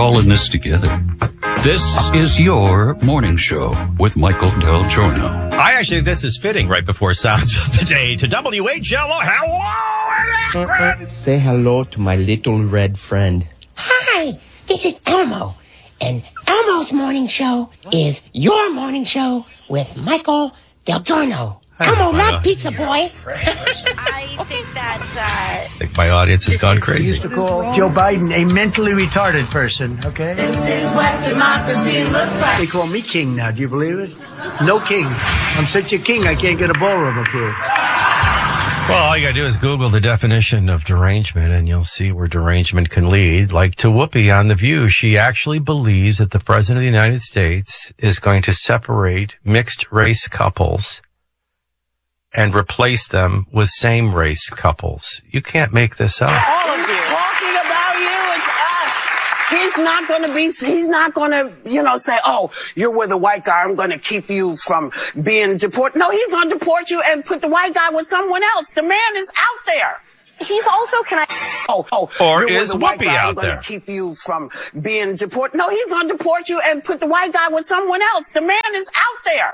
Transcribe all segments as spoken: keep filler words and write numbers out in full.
all in this together. This is your morning show with Michael Del Giorno. I actually think this is fitting right before Sounds of the Day to W H L O. Hello, Akron! Say hello to my little red friend. Hi, this is Elmo. And Elmo's morning show is your morning show with Michael Del Giorno. Elmo, not pizza boy. I think that's, uh... I think my audience has gone We crazy. used to call Joe Biden a mentally retarded person, okay? This is what democracy looks like. They call me king now, do you believe it? No king. I'm such a king, I can't get a ballroom approved. Well, all you gotta do is Google the definition of derangement and you'll see where derangement can lead. Like to Whoopi on The View, she actually believes that the President of the United States is going to separate mixed race couples and replace them with same-race couples. You can't make this up. All of you. Talking about you, it's us. He's not going to be, he's not going to, you know, say, oh, you're with a white guy, I'm going to keep you from being deported. No, he's going to deport you and put the white guy with someone else. The man is out there. He's also, can I... Oh, oh, Or you're is with a white Whoopi guy, out I'm going there? to keep you from being deported. No, he's going to deport you and put the white guy with someone else. The man is out there.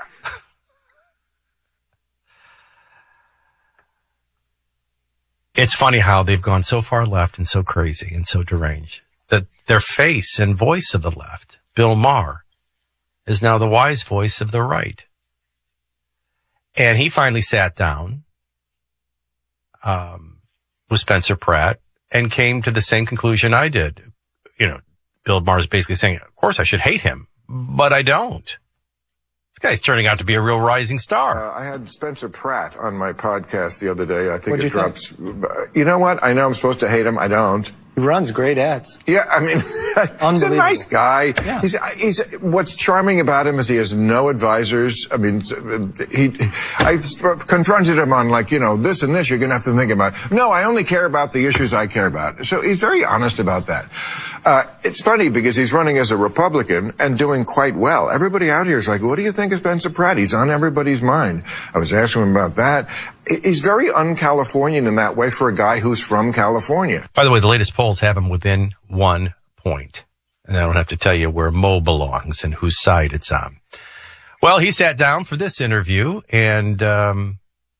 It's funny how they've gone so far left and so crazy and so deranged that their face and voice of the left, Bill Maher, is now the wise voice of the right. And he finally sat down um, with Spencer Pratt and came to the same conclusion I did. You know, Bill Maher's basically saying, of course I should hate him, but I don't. This guy's turning out to be a real rising star. Uh, I had Spencer Pratt on my podcast the other day. I think What'd it you drops. You know what? I know I'm supposed to hate him. I don't. He runs great ads. Yeah, I mean, he's a nice guy. Yeah. He's, he's, what's charming about him is he has no advisors. I mean, he, I confronted him on like, you know, this and this you're going to have to think about. No, I only care about the issues I care about. So he's very honest about that. Uh, it's funny because he's running as a Republican and doing quite well. Everybody out here is like, what do you think of Spencer Pratt? He's on everybody's mind. I was asking him about that. He's very un-Californian in that way for a guy who's from California. By the way, the latest polls have him within one point. And I don't have to tell you where Mo belongs and whose side it's on. Well, he sat down for this interview, and um,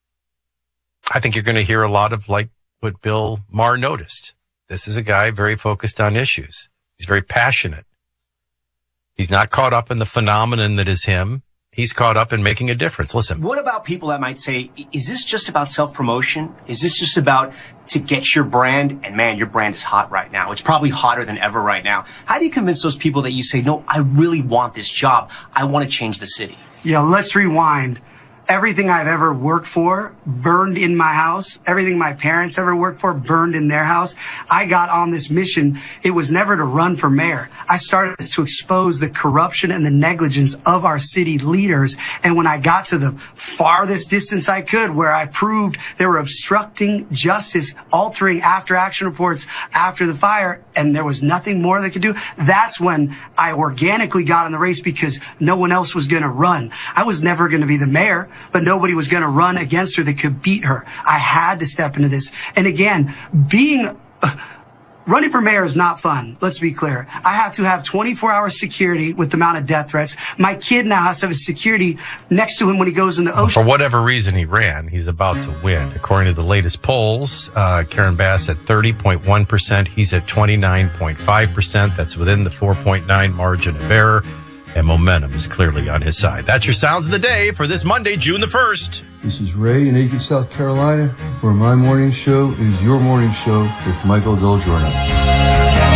I think you're going to hear a lot of like what Bill Maher noticed. This is a guy very focused on issues. He's very passionate. He's not caught up in the phenomenon that is him. He's caught up in making a difference. Listen. What about people that might say, is this just about self-promotion? Is this just about to get your brand? And man, your brand is hot right now. It's probably hotter than ever right now. How do you convince those people that you say, no, I really want this job. I want to change the city? Yeah, let's rewind. Everything I've ever worked for burned in my house. Everything my parents ever worked for burned in their house. I got on this mission. It was never to run for mayor. I started to expose the corruption and the negligence of our city leaders. And when I got to the farthest distance I could, where I proved they were obstructing justice, altering after action reports after the fire, and there was nothing more they could do, that's when I organically got in the race because no one else was going to run. I was never going to be the mayor, but nobody was going to run against her that could beat her. I had to step into this. And again, being... Uh, running for mayor is not fun. Let's be clear. I have to have twenty-four hour security with the amount of death threats. My kid now has to have a security next to him when he goes in the ocean. For whatever reason he ran, he's about to win. According to the latest polls, uh, Karen Bass at thirty point one percent. He's at twenty-nine point five percent. That's within the four point nine margin of error. And momentum is clearly on his side. That's your Sounds of the Day for this Monday, June the first. This is Ray in Aiken, South Carolina, where my morning show is your morning show with Michael Del Giorno.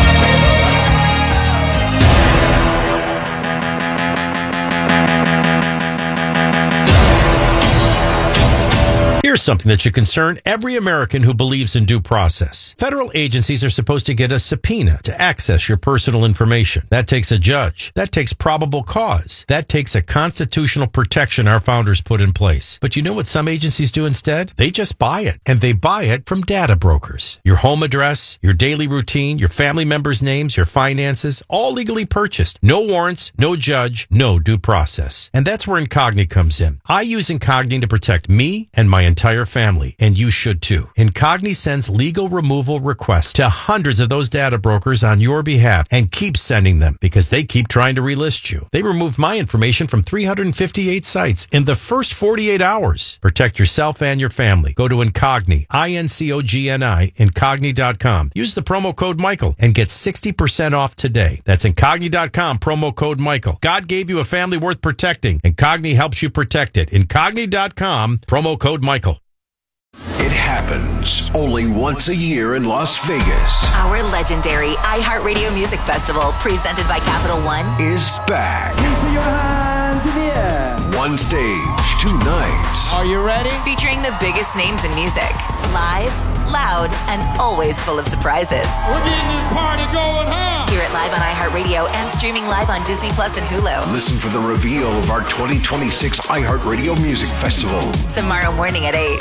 Here's something that should concern every American who believes in due process. Federal agencies are supposed to get a subpoena to access your personal information. That takes a judge. That takes probable cause. That takes a constitutional protection our founders put in place. But you know what some agencies do instead? They just buy it. And they buy it from data brokers. Your home address, your daily routine, your family members' names, your finances, all legally purchased. No warrants, no judge, no due process. And that's where Incogni comes in. I use Incogni to protect me and my entire entire family, and you should too. Incogni sends legal removal requests to hundreds of those data brokers on your behalf and keeps sending them because they keep trying to relist you. They removed my information from three hundred fifty-eight sites in the first forty-eight hours. Protect yourself and your family. Go to Incogni, I N C O G N I, Incogni dot com. Use the promo code Michael and get sixty percent off today. That's Incogni dot com, promo code Michael. God gave you a family worth protecting. Incogni helps you protect it. Incogni dot com, promo code Michael. It happens only once a year in Las Vegas. Our legendary iHeartRadio Music Festival, presented by Capital One, is back. Put your hands in the air. One stage, two nights. Are you ready? Featuring the biggest names in music. Live, loud, and always full of surprises. We're getting this party going, huh? Hear it live on iHeartRadio and streaming live on Disney Plus and Hulu. Listen for the reveal of our twenty twenty-six iHeartRadio Music Festival. Tomorrow morning at eight.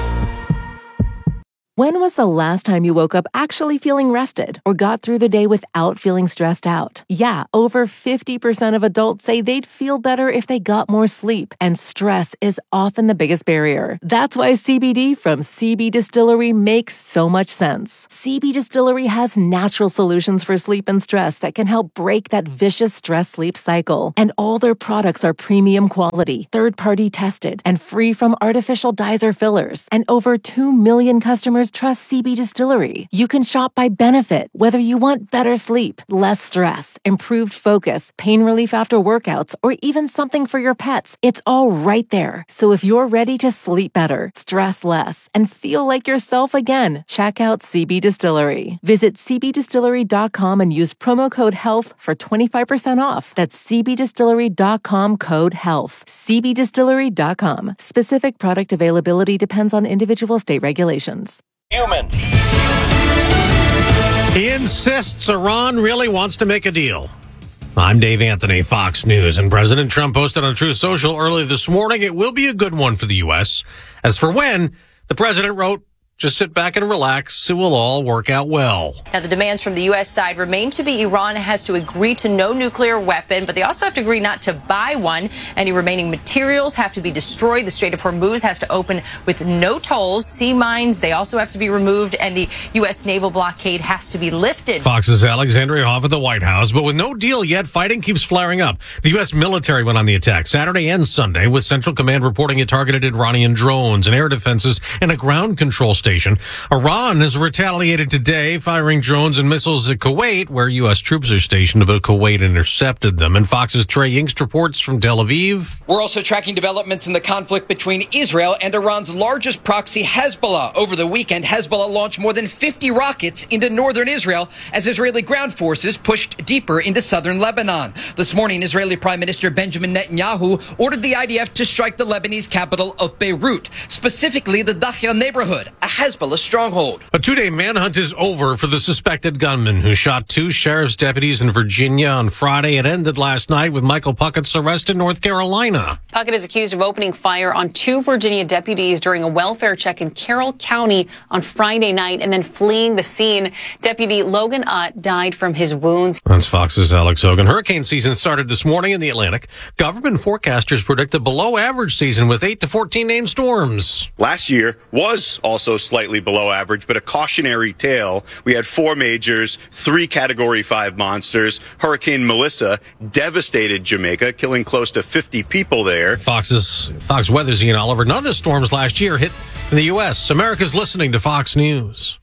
When was the last time you woke up actually feeling rested or got through the day without feeling stressed out? Yeah, over fifty percent of adults say they'd feel better if they got more sleep, and stress is often the biggest barrier. That's why C B D from C B Distillery makes so much sense. C B Distillery has natural solutions for sleep and stress that can help break that vicious stress-sleep cycle. And all their products are premium quality, third-party tested, and free from artificial dyes or fillers. And over two million customers trust C B Distillery. You can shop by benefit, whether you want better sleep, less stress, improved focus, pain relief after workouts, or even something for your pets. It's all right there. So if you're ready to sleep better, stress less, and feel like yourself again, check out C B Distillery. Visit C B distillery dot com and use promo code HEALTH for twenty-five percent off. That's C B distillery dot com, code HEALTH. C B distillery dot com. Specific product availability depends on individual state regulations. Human. He insists Iran really wants to make a deal. I'm Dave Anthony, Fox News, and President Trump posted on Truth Social early this morning, it will be a good one for the U S. As for when, the president wrote, just sit back and relax. It will all work out well. Now, the demands from the U S side remain to be Iran has to agree to no nuclear weapon, but they also have to agree not to buy one. Any remaining materials have to be destroyed. The Strait of Hormuz has to open with no tolls. Sea mines, they also have to be removed, and the U S naval blockade has to be lifted. Fox's Alexandria Hoff at the White House, but with no deal yet, fighting keeps flaring up. The U S military went on the attack Saturday and Sunday, with Central Command reporting it targeted Iranian drones and air defenses and a ground control station. Station. Iran has retaliated today, firing drones and missiles at Kuwait, where U S troops are stationed, but Kuwait intercepted them. And Fox's Trey Yingst reports from Tel Aviv. We're also tracking developments in the conflict between Israel and Iran's largest proxy, Hezbollah. Over the weekend, Hezbollah launched more than fifty rockets into northern Israel as Israeli ground forces pushed deeper into southern Lebanon. This morning, Israeli Prime Minister Benjamin Netanyahu ordered the I D F to strike the Lebanese capital of Beirut, specifically the Dahya neighborhood, a Hezbollah stronghold. A two-day manhunt is over for the suspected gunman who shot two sheriff's deputies in Virginia on Friday. It ended last night with Michael Puckett's arrest in North Carolina. Puckett is accused of opening fire on two Virginia deputies during a welfare check in Carroll County on Friday night and then fleeing the scene. Deputy Logan Utt died from his wounds. That's Fox's Alex Hogan. Hurricane season started this morning in the Atlantic. Government forecasters predict a below-average season with eight to fourteen named storms. Last year was also slightly below average, but a cautionary tale. We had four majors, three Category five monsters. Hurricane Melissa devastated Jamaica, killing close to fifty people there. Fox's Fox Weather's Ian Oliver. None of the storms last year hit in the U S. America's listening to Fox News.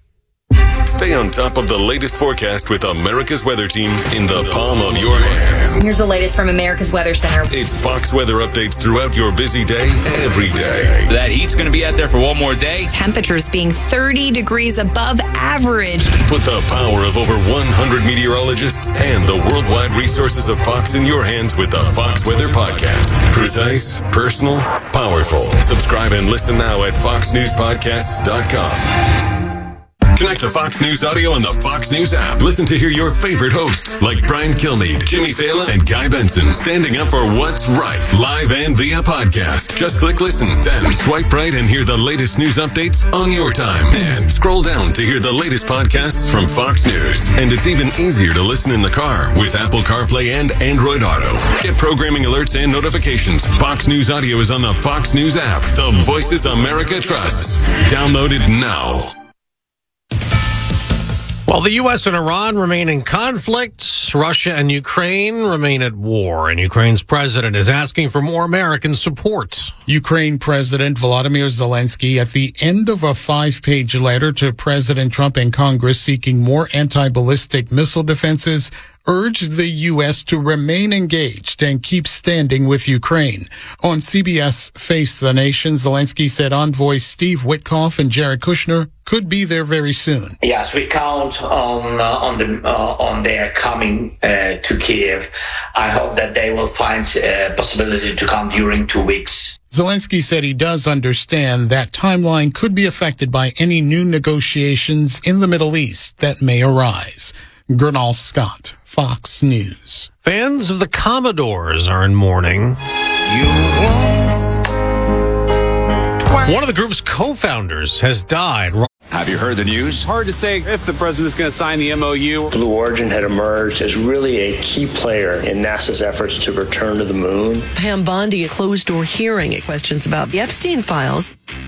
Stay on top of the latest forecast with America's Weather Team in the palm of your hands. Here's the latest from America's Weather Center. It's Fox weather updates throughout your busy day, every day. That heat's going to be out there for one more day. Temperatures being thirty degrees above average. Put the power of over one hundred meteorologists and the worldwide resources of Fox in your hands with the Fox Weather Podcast. Precise, personal, powerful. Subscribe and listen now at fox news podcasts dot com. Connect to Fox News Audio on the Fox News app. Listen to hear your favorite hosts like Brian Kilmeade, Jimmy Fallon, and Guy Benson standing up for what's right, live and via podcast. Just click listen, then swipe right and hear the latest news updates on your time. And scroll down to hear the latest podcasts from Fox News. And it's even easier to listen in the car with Apple CarPlay and Android Auto. Get programming alerts and notifications. Fox News Audio is on the Fox News app. The voices America trusts. Download it now. While the U S and Iran remain in conflict, Russia and Ukraine remain at war, and Ukraine's president is asking for more American support. Ukraine President Volodymyr Zelensky, at the end of a five-page letter to President Trump and Congress seeking more anti-ballistic missile defenses, urged the U S to remain engaged and keep standing with Ukraine. On C B S Face the Nation, Zelensky said envoys Steve Witkoff and Jared Kushner could be there very soon. Yes, we count on uh, on the uh, on their coming uh, to Kiev. I hope that they will find a possibility to come during two weeks. Zelensky said he does understand that timeline could be affected by any new negotiations in the Middle East that may arise. Gernal Scott, Fox News. Fans of the Commodores are in mourning. One of the group's co-founders has died. Have you heard the news? Hard to say if the president's going to sign the M O U. Blue Origin had emerged as really a key player in NASA's efforts to return to the moon. Pam Bondi, a closed-door hearing at questions about the Epstein files.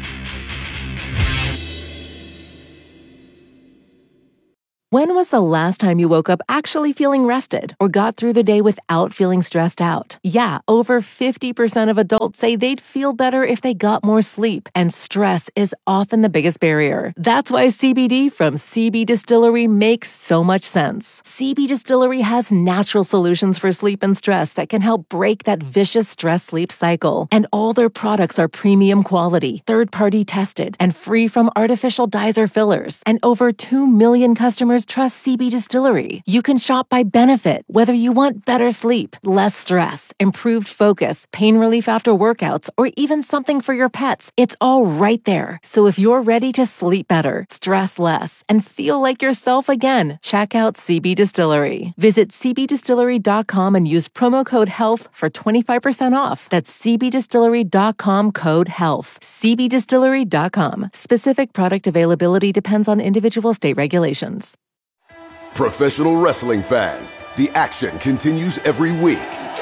When was the last time you woke up actually feeling rested or got through the day without feeling stressed out? Yeah, over fifty percent of adults say they'd feel better if they got more sleep, and stress is often the biggest barrier. That's why C B D from C B Distillery makes so much sense. C B Distillery has natural solutions for sleep and stress that can help break that vicious stress-sleep cycle. And all their products are premium quality, third-party tested, and free from artificial dyes or fillers. And over two million customers trust C B Distillery. You can shop by benefit, whether you want better sleep, less stress, improved focus, pain relief after workouts, or even something for your pets. It's all right there. So if you're ready to sleep better, stress less, and feel like yourself again, check out C B Distillery. Visit c b distillery dot com and use promo code HEALTH for twenty-five percent off. That's c b distillery dot com code HEALTH. c b distillery dot com. Specific product availability depends on individual state regulations. Professional wrestling fans, the action continues every week.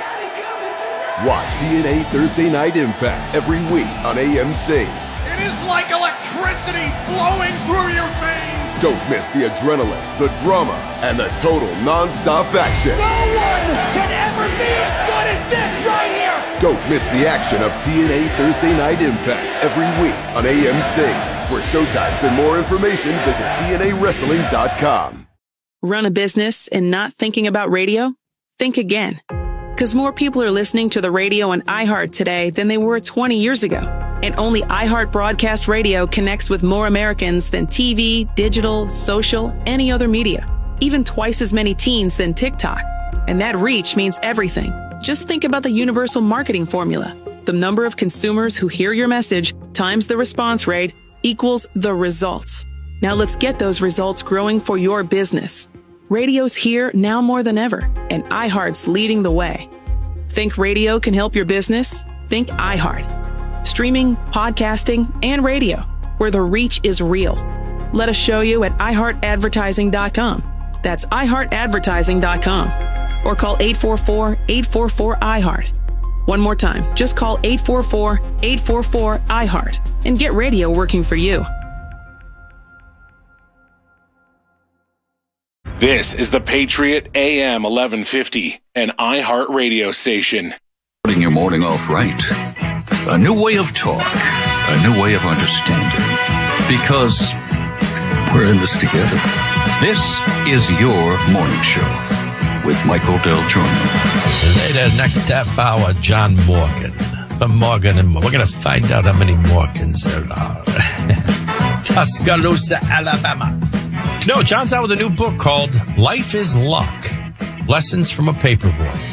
Watch T N A Thursday Night Impact every week on A M C. It is like electricity flowing through your veins. Don't miss the adrenaline, the drama, and the total non-stop action. No one can ever be as good as this right here. Don't miss the action of T N A Thursday Night Impact every week on A M C. For showtimes and more information, visit T N A wrestling dot com. Run a business and not thinking about radio? Think again. Because more people are listening to the radio on iHeart today than they were twenty years ago. And only iHeart Broadcast Radio connects with more Americans than T V, digital, social, any other media. Even twice as many teens than TikTok. And that reach means everything. Just think about the universal marketing formula. The number of consumers who hear your message times the response rate equals the results. Now let's get those results growing for your business. Radio's here now more than ever, and iHeart's leading the way. Think radio can help your business? Think iHeart. Streaming, podcasting, and radio, where the reach is real. Let us show you at i heart advertising dot com. That's i heart advertising dot com. Or call eight four four, eight four four, I heart. One more time, just call eight four four, eight four four, I heart and get radio working for you. This is the Patriot A M eleven fifty, an iHeart radio station. Putting your morning off right. A new way of talk. A new way of understanding. Because we're in this together. This is your morning show with Michael Del Giorno. Later, next half hour, John Morgan. From Morgan and Morgan. We're going to find out how many Morgans there are. Tuscaloosa, Alabama. No, John's out with a new book called Life is Luck. Lessons from a Paperboy.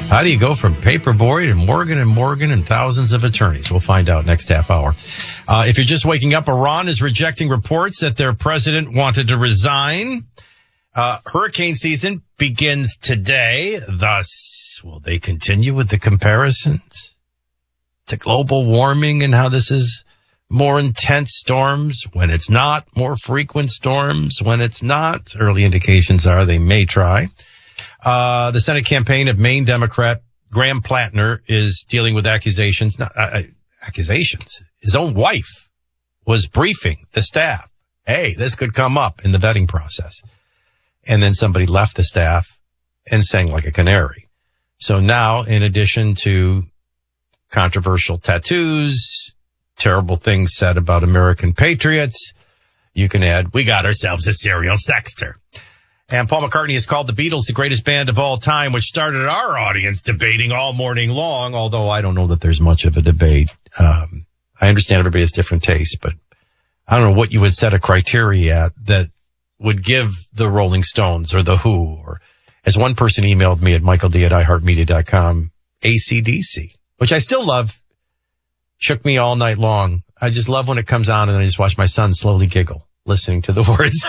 How do you go from Paperboy to Morgan and Morgan and thousands of attorneys? We'll find out next half hour. Uh, if you're just waking up, Iran is rejecting reports that their president wanted to resign. Uh, hurricane season begins today. Thus, will they continue with the comparisons to global warming and how this is more intense storms when it's not, more frequent storms when it's not? Early indications are they may try. Uh, the Senate campaign of Maine Democrat Graham Plattner is dealing with accusations, not, uh, accusations. His own wife was briefing the staff. Hey, this could come up in the vetting process. And then somebody left the staff and sang like a canary. So now, in addition to controversial tattoos, terrible things said about American patriots, you can add, we got ourselves a serial sexter. And Paul McCartney has called the Beatles the greatest band of all time, which started our audience debating all morning long, although I don't know that there's much of a debate. Um, I understand everybody has different tastes, but I don't know what you would set a criteria at that would give the Rolling Stones or the Who, or as one person emailed me at michael d at i heart media dot com, A C D C, which I still love. Shook me all night long. I just love when it comes on and then I just watch my son slowly giggle listening to the words.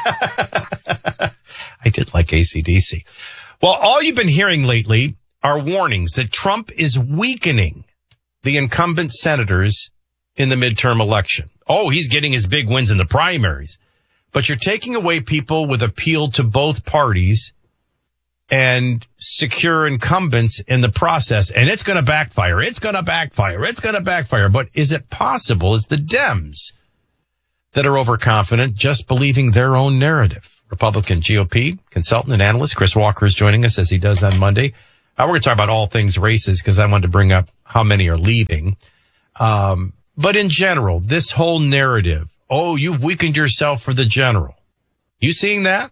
I did like A C D C. Well, all you've been hearing lately are warnings that Trump is weakening the incumbent senators in the midterm election. Oh, he's getting his big wins in the primaries. But you're taking away people with appeal to both parties and secure incumbents in the process. And it's going to backfire. It's going to backfire. It's going to backfire. But is it possible it's the Dems that are overconfident, just believing their own narrative? Republican G O P consultant and analyst Chris Walker is joining us as he does on Monday. Uh, we're going to talk about all things races because I wanted to bring up how many are leaving. Um, but in general, this whole narrative, oh, you've weakened yourself for the general. You seeing that?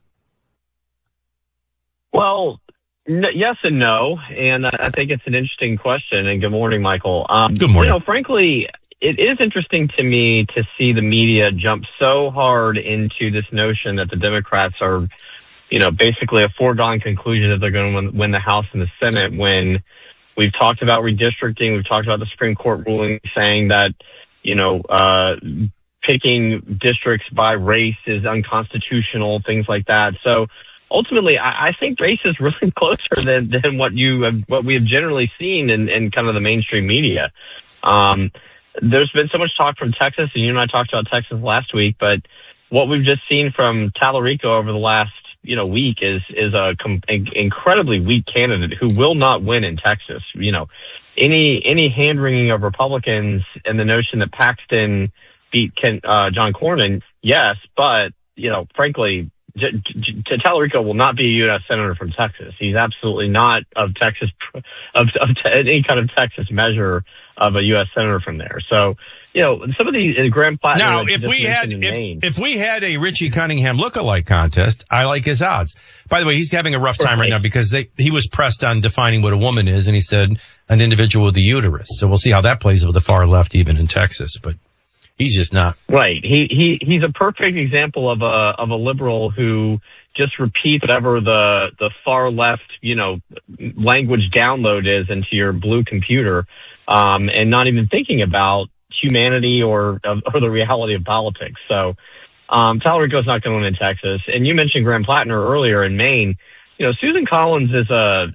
Well, n- yes and no. And I think it's an interesting question. And good morning, Michael. Um, good morning. You know, frankly, it is interesting to me to see the media jump so hard into this notion that the Democrats are, you know, basically a foregone conclusion that they're going to win, win the House and the Senate when we've talked about redistricting. We've talked about the Supreme Court ruling saying that, you know, uh, picking districts by race is unconstitutional, things like that. So ultimately, I, I think race is really closer than, than what you have, what we have generally seen in, in kind of the mainstream media. Um, There's been so much talk from Texas, and you and I talked about Texas last week, but what we've just seen from Tallarico over the last, you know, week is, is a com- incredibly weak candidate who will not win in Texas. You know, any, any hand wringing of Republicans and the notion that Paxton beat Ken, uh, John Cornyn, yes, but, you know, frankly, J- J- Tallarico will not be a U S senator from Texas. He's absolutely not of Texas, of, of t- any kind of Texas measure of a U S senator from there. So, you know, some of these uh, Graham Plattner. Now, if we had if, if we had a Richie Cunningham lookalike contest, I like his odds. By the way, he's having a rough time right, right now because they he was pressed on defining what a woman is, and he said an individual with a uterus. So we'll see how that plays with the far left, even in Texas. But he's just not right. He he he's a perfect example of a of a liberal who just repeats whatever the the far left, you know, language download is into your blue computer. Um, and not even thinking about humanity or, or the reality of politics. So, um, Tallarico's not going to win in Texas. And you mentioned Graham Plattner earlier in Maine. You know, Susan Collins is a,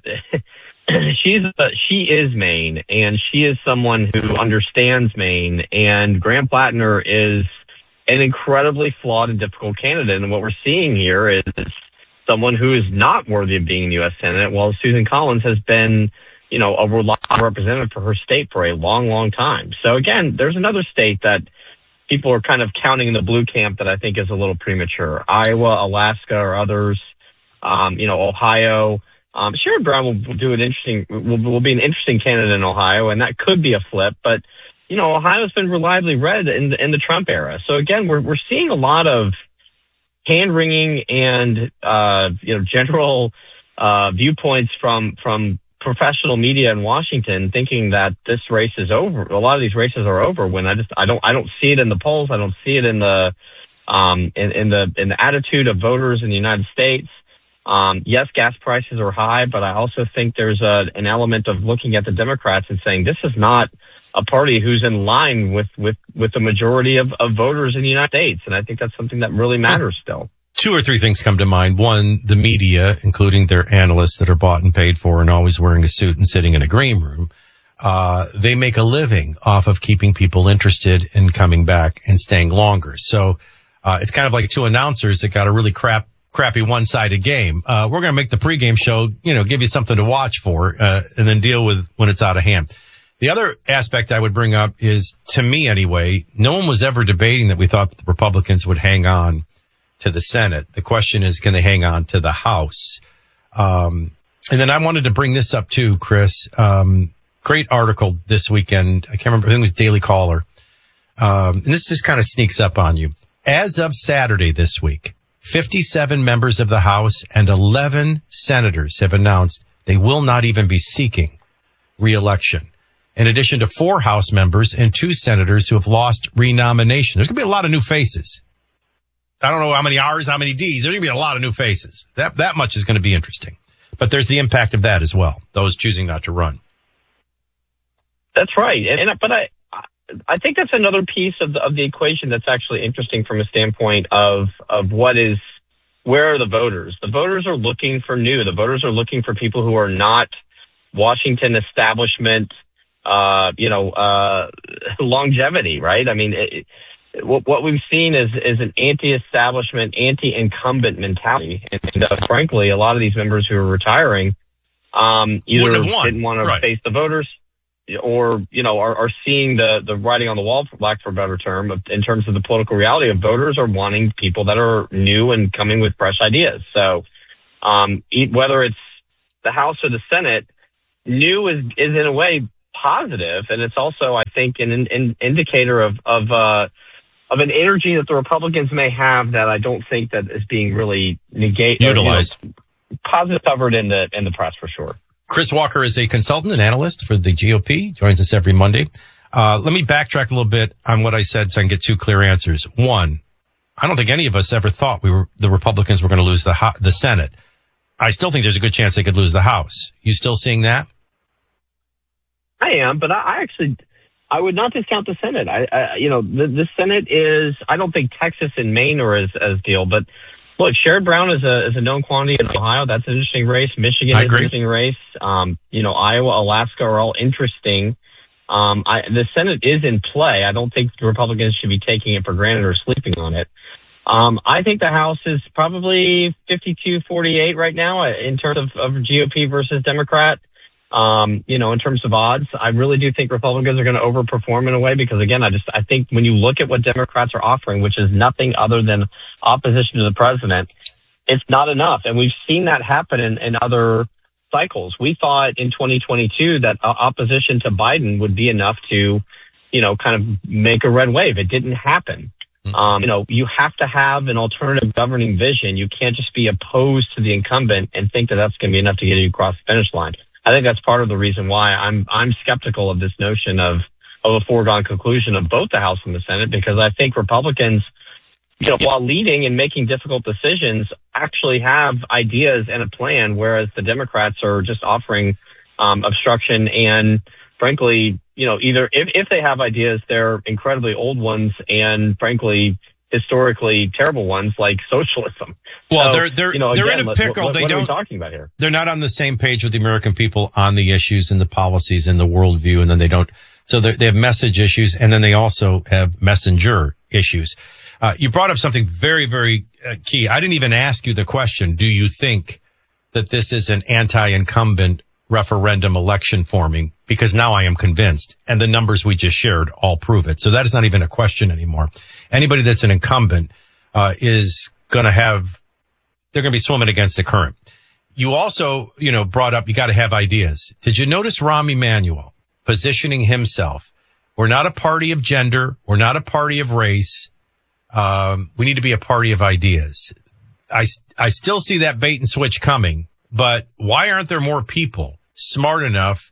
she's a, she is Maine, and she is someone who understands Maine. And Graham Plattner is an incredibly flawed and difficult candidate. And what we're seeing here is someone who is not worthy of being in the U S Senate, while Susan Collins has been, you know, a reliable representative for her state for a long, long time. So again, there's another state that people are kind of counting in the blue camp that I think is a little premature. Iowa, Alaska, or others. Um, you know, Ohio. Um, Sherrod Brown will do an interesting, will, will be an interesting candidate in Ohio, and that could be a flip. But you know, Ohio's been reliably red in the, in the Trump era. So again, we're we're seeing a lot of hand wringing and uh, you know, general uh, viewpoints from from. professional media in Washington thinking that this race is over. A lot of these races are over when I just, I don't, I don't see it in the polls. I don't see it in the, um, in, in the, in the attitude of voters in the United States. Um, yes, gas prices are high, but I also think there's a, an element of looking at the Democrats and saying this is not a party who's in line with, with, with the majority of, of voters in the United States. And I think that's something that really matters still. Two or three things come to mind. One, the media, including their analysts that are bought and paid for and always wearing a suit and sitting in a green room, uh, they make a living off of keeping people interested in coming back and staying longer. So, uh, it's kind of like two announcers that got a really crap, crappy one-sided game. Uh, we're going to make the pregame show, you know, give you something to watch for, uh, and then deal with when it's out of hand. The other aspect I would bring up is, to me anyway, no one was ever debating that we thought the Republicans would hang on to the Senate. The question is, can they hang on to the House? Um, and then I wanted to bring this up too, Chris. Um, great article this weekend. I can't remember. I think it was Daily Caller. Um, and this just kind of sneaks up on you. As of Saturday this week, fifty-seven members of the House and eleven senators have announced they will not even be seeking re-election. In addition to four House members and two senators who have lost renomination. There's going to be a lot of new faces. I don't know how many R's, how many D's. There's going to be a lot of new faces. That that much is going to be interesting. But there's the impact of that as well, those choosing not to run. That's right. And, and but I I think that's another piece of the, of the equation that's actually interesting from a standpoint of of what is, where are the voters? The voters are looking for new. The voters are looking for people who are not Washington establishment, uh, you know, uh, longevity, right? I mean, it, what, what we've seen is, is an anti-establishment, anti-incumbent mentality. And, and uh, frankly, a lot of these members who are retiring, um, either didn't want right. to face the voters or, you know, are, are seeing the, the writing on the wall, for lack of a better term, in terms of the political reality of voters are wanting people that are new and coming with fresh ideas. So, um, whether it's the House or the Senate, new is, is in a way positive. And it's also, I think, an, an indicator of, of, uh, of an energy that the Republicans may have that I don't think that is being really negated, utilized, you know, positive covered in the, in the press for sure. Chris Walker is a consultant and analyst for the G O P, joins us every Monday. Uh, let me backtrack a little bit on what I said so I can get two clear answers. One, I don't think any of us ever thought we were, the Republicans were going to lose the ho- the Senate. I still think there's a good chance they could lose the House. You still seeing that? I am, but I, I actually, I would not discount the Senate. I, I you know, the, the Senate is, I don't think Texas and Maine are as, as deal, but look, Sherrod Brown is a, is a known quantity in Ohio. That's an interesting race. Michigan is an interesting race. Um, you know, Iowa, Alaska are all interesting. Um, I, the Senate is in play. I don't think the Republicans should be taking it for granted or sleeping on it. Um, I think the House is probably fifty-two forty-eight right now in terms of, of G O P versus Democrat. Um, you know, in terms of odds, I really do think Republicans are going to overperform in a way because, again, I just I think when you look at what Democrats are offering, which is nothing other than opposition to the president, it's not enough. And we've seen that happen in, in other cycles. We thought in twenty twenty-two that uh, opposition to Biden would be enough to, you know, kind of make a red wave. It didn't happen. Um, you know, you have to have an alternative governing vision. You can't just be opposed to the incumbent and think that that's going to be enough to get you across the finish line. I think that's part of the reason why I'm I'm skeptical of this notion of of a foregone conclusion of both the House and the Senate, because I think Republicans, you know, while leading and making difficult decisions, actually have ideas and a plan, whereas the Democrats are just offering um, obstruction and, frankly, you know, either if, if they have ideas, they're incredibly old ones and, frankly, historically terrible ones like socialism. Well, so, they're they're you know, they're again, in a pickle. What, they what don't. are we talking about here? They're not on the same page with the American people on the issues and the policies and the worldview, and then they don't. So they have message issues, and then they also have messenger issues. Uh, you brought up something very, very uh, key. I didn't even ask you the question. Do you think that this is an anti-incumbent referendum election forming? Because now I am convinced, and the numbers we just shared all prove it. So that is not even a question anymore. Anybody that's an incumbent uh, is going to have, they're going to be swimming against the current. You also, you know, brought up, you got to have ideas. Did you notice Rahm Emanuel positioning himself? We're not a party of gender. We're not a party of race. Um, we need to be a party of ideas. I, I still see that bait and switch coming, but why aren't there more people smart enough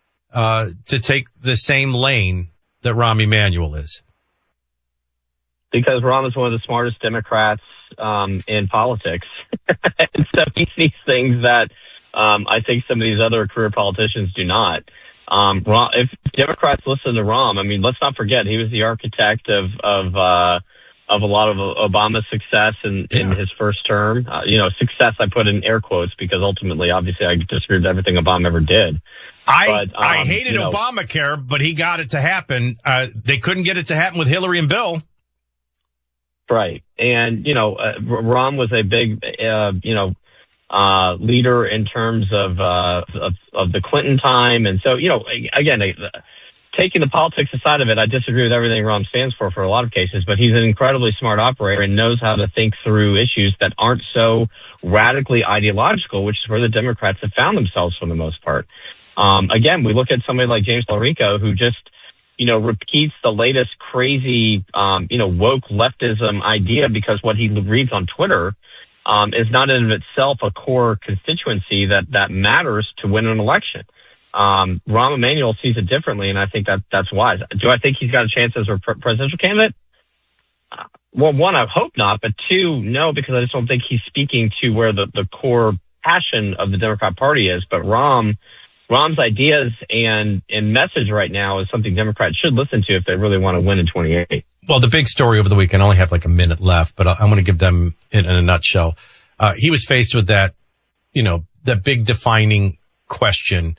uh, to take the same lane that Rahm Emanuel is? Because Rahm is one of the smartest Democrats um, in politics. And so he sees things that um, I think some of these other career politicians do not. Um, if Democrats listen to Rahm, I mean, let's not forget he was the architect of of uh, of a lot of Obama's success in, yeah. in his first term. Uh, you know, success I put in air quotes because ultimately, obviously, I disagree with everything Obama ever did. I but, um, I hated you know, Obamacare, but he got it to happen. Uh, they couldn't get it to happen with Hillary and Bill. Right, and you know, uh, Rahm was a big, uh, you know. Uh, leader in terms of, uh, of, of the Clinton time. And so, you know, again, uh, taking the politics aside of it, I disagree with everything Rahm stands for for a lot of cases, but he's an incredibly smart operator and knows how to think through issues that aren't so radically ideological, which is where the Democrats have found themselves for the most part. Um, again, we look at somebody like James Talarico, who just, you know, repeats the latest crazy, um, you know, woke leftism idea because what he reads on Twitter Um, is not in of itself a core constituency that, that matters to win an election. Um, Rahm Emanuel sees it differently, and I think that that's wise. Do I think he's got a chance as a pre- presidential candidate? Uh, well, one, I hope not, but two, no, because I just don't think he's speaking to where the, the core passion of the Democrat Party is. But Rahm, Rahm's ideas and, and message right now is something Democrats should listen to if they really want to win in twenty-eight. Well, the big story over the weekend, I only have like a minute left, but I'm going to give them in, in a nutshell. Uh, he was faced with that, you know, that big defining question,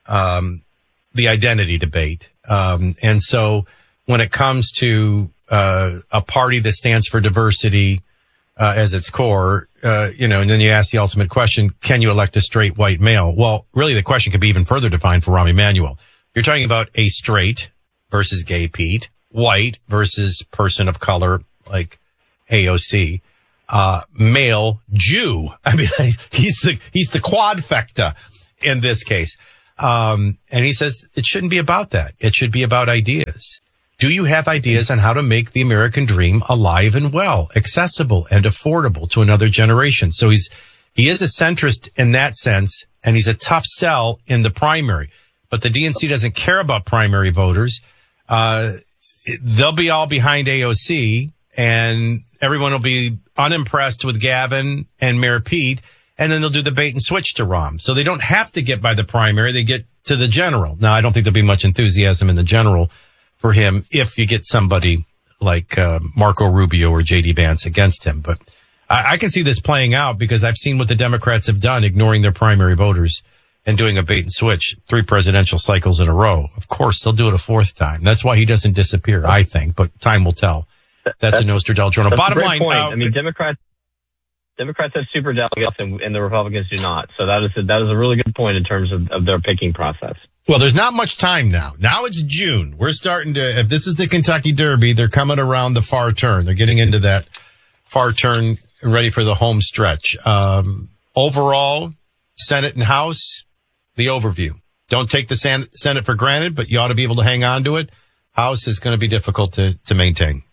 um, the identity debate. Um, and so when it comes to, uh, a party that stands for diversity, uh, as its core, uh, you know, and then you ask the ultimate question, can you elect a straight white male? Well, really the question could be even further defined for Rahm Emanuel. You're talking about a straight versus gay Pete, white versus person of color like A O C, uh, male Jew. I mean, he's the, he's the quadfecta in this case. Um, and he says it shouldn't be about that. It should be about ideas. Do you have ideas on how to make the American dream alive and well, accessible and affordable to another generation? So he's, he is a centrist in that sense, and he's a tough sell in the primary, but the D N C doesn't care about primary voters. Uh, They'll be all behind A O C, and everyone will be unimpressed with Gavin and Mayor Pete, and then they'll do the bait and switch to Rahm. So they don't have to get by the primary. They get to the general. Now, I don't think there'll be much enthusiasm in the general for him if you get somebody like uh, Marco Rubio or J D Vance against him. But I, I can see this playing out because I've seen what the Democrats have done, ignoring their primary voters and doing a bait and switch three presidential cycles in a row. Of course, they'll do it a fourth time. That's why he doesn't disappear, I think, but time will tell. That's, that's a Nostradel Journal. Bottom line. Point. Uh, I mean, Democrats, Democrats have super delegates and, and the Republicans do not. So that is a, that is a really good point in terms of, of their picking process. Well, there's not much time now. Now it's June. We're starting to, if this is the Kentucky Derby, they're coming around the far turn. They're getting into that far turn, ready for the home stretch. Um, overall, Senate and House, the overview. Don't take the San- Senate for granted, but you ought to be able to hang on to it. House is going to be difficult to, to maintain.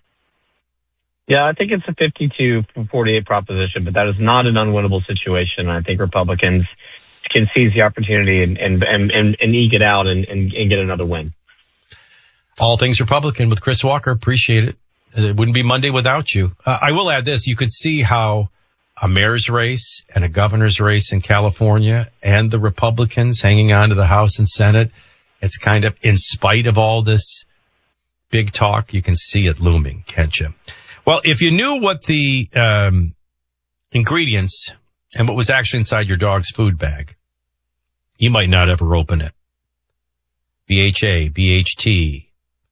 Yeah, I think it's a fifty-two forty-eight proposition, but that is not an unwinnable situation. I think Republicans can seize the opportunity and, and, and, and, and eke it out and, and, and get another win. All things Republican with Chris Walker. Appreciate it. It wouldn't be Monday without you. Uh, I will add this. You could see how a mayor's race and a governor's race in California and the Republicans hanging on to the House and Senate. It's kind of in spite of all this big talk. You can see it looming, can't you? Well, if you knew what the um, ingredients and what was actually inside your dog's food bag, you might not ever open it. B H A, B H T.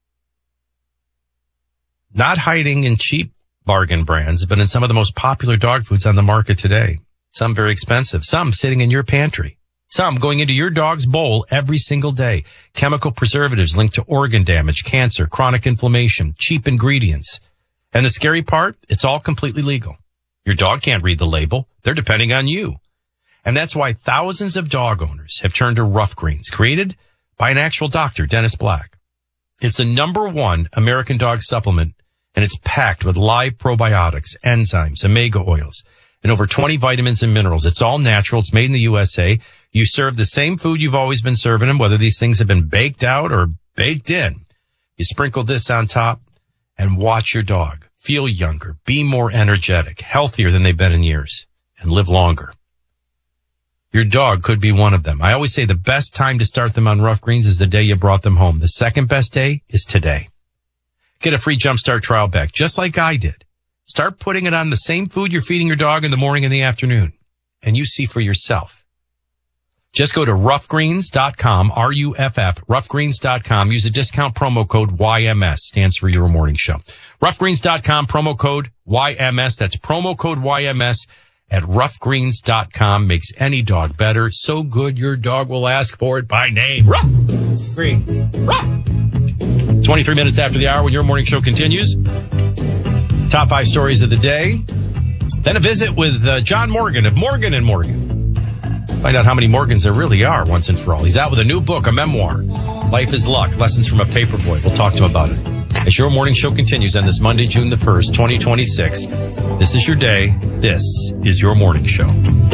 Not hiding in cheap bargain brands, but in some of the most popular dog foods on the market today. Some very expensive, some sitting in your pantry, some going into your dog's bowl every single day. Chemical preservatives linked to organ damage, cancer, chronic inflammation, cheap ingredients. And the scary part, it's all completely legal. Your dog can't read the label. They're depending on you. And that's why thousands of dog owners have turned to Rough Greens, created by an actual doctor, Dennis Black. It's the number one American dog supplement, and it's packed with live probiotics, enzymes, omega oils, and over twenty vitamins and minerals. It's all natural. It's made in the U S A. You serve the same food you've always been serving them, whether these things have been baked out or baked in. You sprinkle this on top and watch your dog feel younger, be more energetic, healthier than they've been in years, and live longer. Your dog could be one of them. I always say the best time to start them on Rough Greens is the day you brought them home. The second best day is today. Get a free Jumpstart trial pack, just like I did. Start putting it on the same food you're feeding your dog in the morning and the afternoon, and you see for yourself. Just go to rough greens dot com, R U F F, rough greens dot com. Use the discount promo code Y M S, stands for Your Morning Show. rough greens dot com, promo code Y M S. That's promo code Y M S at rough greens dot com. Makes any dog better. So good your dog will ask for it by name. Rough Green. Rough. twenty-three minutes after the hour when Your Morning Show continues. Top five stories of the day. Then a visit with uh, John Morgan of Morgan and Morgan. Find out how many Morgans there really are once and for all. He's out with a new book, a memoir, Life is Luck, Lessons from a Paperboy. We'll talk to him about it. As Your Morning Show continues on this Monday, June the first, twenty twenty-six. This is your day. This is Your Morning Show.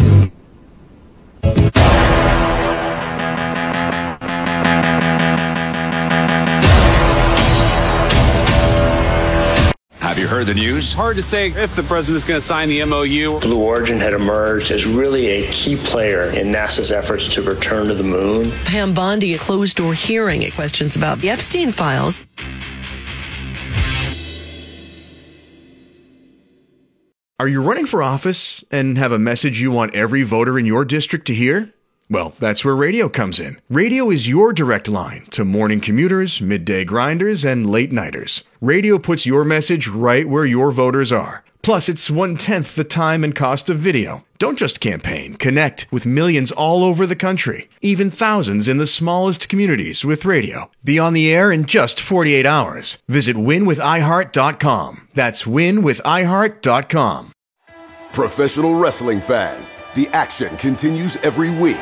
Have you heard the news? Hard to say if the president's going to sign the M O U. Blue Origin had emerged as really a key player in NASA's efforts to return to the moon. Pam Bondi, a closed-door hearing at questions about the Epstein files. Are you running for office and have a message you want every voter in your district to hear? Well, that's where radio comes in. Radio is your direct line to morning commuters, midday grinders, and late-nighters. Radio puts your message right where your voters are. Plus, it's one-tenth the time and cost of video. Don't just campaign. Connect with millions all over the country, even thousands in the smallest communities with radio. Be on the air in just forty-eight hours. Visit win with i heart dot com. That's win with i heart dot com. Professional wrestling fans, the action continues every week.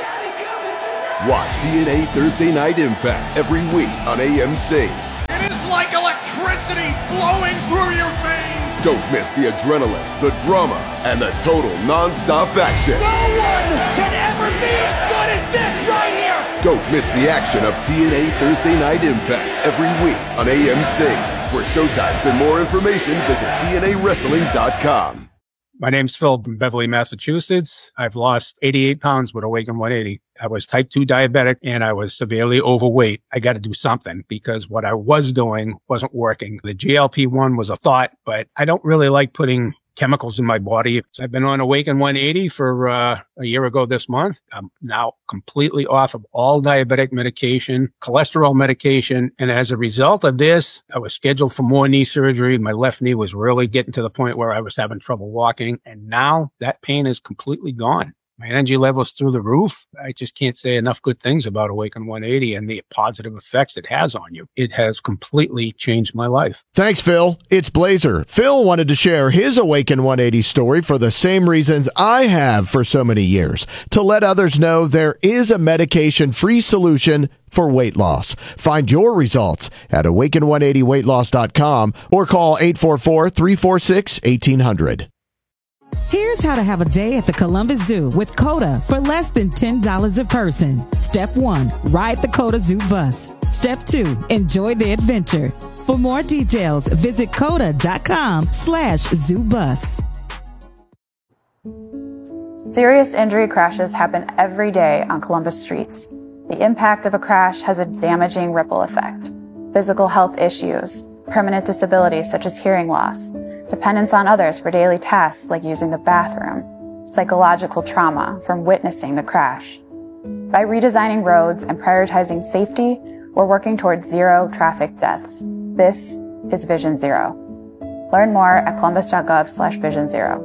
Watch T N A Thursday Night Impact every week on A M C. It is like electricity flowing through your veins. Don't miss the adrenaline, the drama, and the total non-stop action. No one can ever be as good as this right here. Don't miss the action of T N A Thursday Night Impact every week on A M C. For showtimes and more information, visit T N A wrestling dot com. My name's Phil from Beverly, Massachusetts. I've lost eighty-eight pounds with Awaken one eighty. I was type two diabetic and I was severely overweight. I got to do something because what I was doing wasn't working. The G L P one was a thought, but I don't really like putting chemicals in my body. So I've been on Awaken one eighty for uh, a year ago this month. I'm now completely off of all diabetic medication, cholesterol medication. And as a result of this, I was scheduled for more knee surgery. My left knee was really getting to the point where I was having trouble walking. And now that pain is completely gone. My energy level's through the roof. I just can't say enough good things about Awaken one eighty and the positive effects it has on you. It has completely changed my life. Thanks, Phil. It's Blazer. Phil wanted to share his Awaken one eighty story for the same reasons I have for so many years, to let others know there is a medication-free solution for weight loss. Find your results at awaken one eighty weight loss dot com or call eight four four, three four six, one eight zero zero. Here's how to have a day at the Columbus Zoo with COTA for less than ten dollars a person. Step one, ride the COTA Zoo bus. Step two, enjoy the adventure. For more details, visit coda dot com slash zoo bus. Serious injury crashes happen every day on Columbus streets. The impact of a crash has a damaging ripple effect. Physical health issues, permanent disabilities such as hearing loss, dependence on others for daily tasks like using the bathroom, psychological trauma from witnessing the crash. By redesigning roads and prioritizing safety, we're working towards zero traffic deaths. This is Vision Zero. Learn more at columbus dot gov slash vision zero.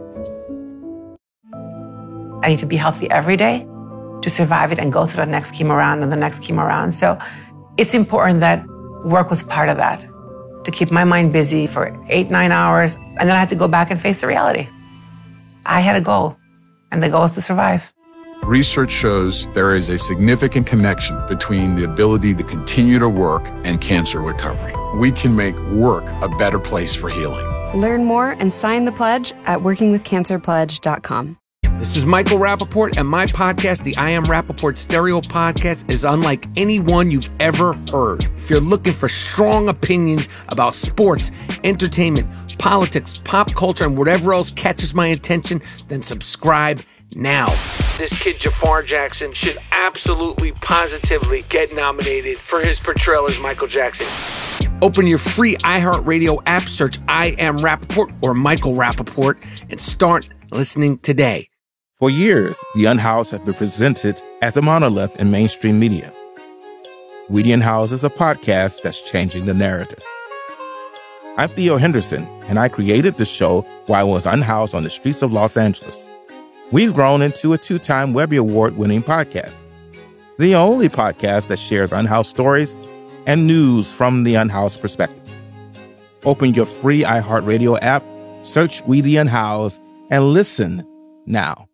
I need to be healthy every day to survive it and go through the next chemo round and the next chemo round. So it's important that work was part of that, to keep my mind busy for eight, nine hours. And then I had to go back and face the reality. I had a goal, and the goal is to survive. Research shows there is a significant connection between the ability to continue to work and cancer recovery. We can make work a better place for healing. Learn more and sign the pledge at working with cancer pledge dot com. This is Michael Rappaport, and my podcast, the I Am Rappaport Stereo Podcast, is unlike any one you've ever heard. If you're looking for strong opinions about sports, entertainment, politics, pop culture, and whatever else catches my attention, then subscribe now. This kid Jafar Jackson should absolutely, positively get nominated for his portrayal as Michael Jackson. Open your free iHeartRadio app, search I Am Rappaport or Michael Rappaport, and start listening today. For years, The Unhoused have been presented as a monolith in mainstream media. We The Unhoused is a podcast that's changing the narrative. I'm Theo Henderson, and I created the show while I was unhoused on the streets of Los Angeles. We've grown into a two-time Webby Award-winning podcast, the only podcast that shares unhoused stories and news from the unhoused perspective. Open your free iHeartRadio app, search We The Unhoused, and listen now.